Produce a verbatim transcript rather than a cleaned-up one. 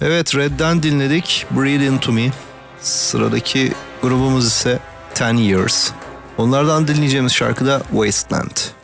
Evet, Red'den dinledik Breathe Into Me. Sıradaki grubumuz ise Ten Years. Onlardan dinleyeceğimiz şarkı da Wasteland.